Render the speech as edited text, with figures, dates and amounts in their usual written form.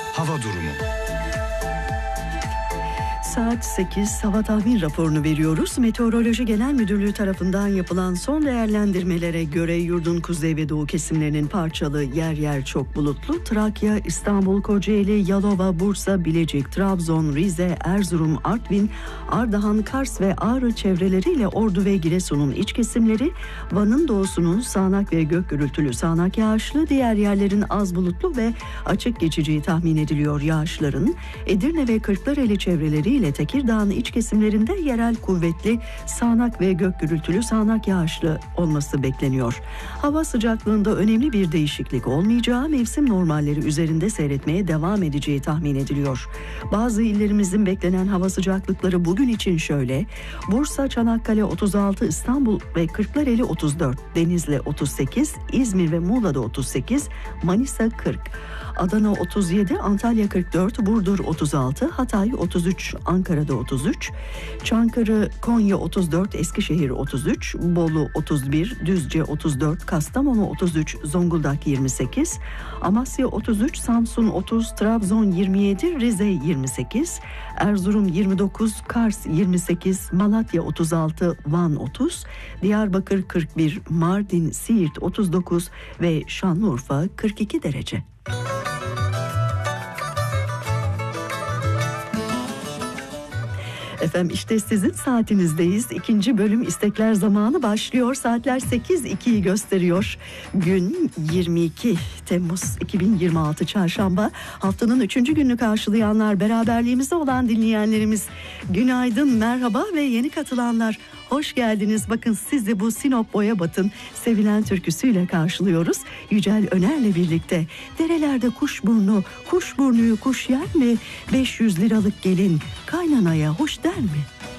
hava durumu. Saat 8 hava tahmin raporunu veriyoruz. Meteoroloji Genel Müdürlüğü tarafından yapılan son değerlendirmelere göre yurdun kuzey ve doğu kesimlerinin parçalı, yer yer çok bulutlu, Trakya, İstanbul, Kocaeli, Yalova, Bursa, Bilecik, Trabzon, Rize, Erzurum, Artvin, Ardahan, Kars ve Ağrı çevreleriyle Ordu ve Giresun'un iç kesimleri, Van'ın doğusunun sağanak ve gök gürültülü sağanak yağışlı, diğer yerlerin az bulutlu ve açık geçeceği tahmin ediliyor yağışların. Edirne ve Kırklareli çevreleri ile Tekirdağ'ın iç kesimlerinde yerel kuvvetli sağanak ve gök gürültülü sağanak yağışlı olması bekleniyor. Hava sıcaklığında önemli bir değişiklik olmayacağı, mevsim normalleri üzerinde seyretmeye devam edeceği tahmin ediliyor. Bazı illerimizin beklenen hava sıcaklıkları bugün için şöyle: Bursa, Çanakkale 36, İstanbul ve Kırklareli 34, Denizli 38, İzmir ve Muğla'da 38, Manisa 40, Adana 37, Antalya 44, Burdur 36, Hatay 33, Ankara'da 33, Çankırı, Konya 34, Eskişehir 33, Bolu 31, Düzce 34, Kastamonu 33, Zonguldak 28, Amasya 33, Samsun 30, Trabzon 27, Rize 28, Erzurum 29, Kars 28, Malatya 36, Van 30, Diyarbakır 41, Mardin, Siirt 39 ve Şanlıurfa 42 derece. Efendim işte sizin saatinizdeyiz. İkinci bölüm istekler zamanı başlıyor. Saatler 8:02'yi gösteriyor. Gün 22 Temmuz 2026 Çarşamba. Haftanın 3. gününü karşılayanlar, beraberliğimizde olan dinleyenlerimiz günaydın, merhaba ve yeni katılanlar hoş geldiniz. Bakın sizi bu Sinop Boyabat'ın sevilen türküsüyle karşılıyoruz. Yücel Öner'le birlikte. Derelerde kuşburnu, kuşburnuyu kuş yer mi? 500 liralık gelin kaynanaya hoş der mi?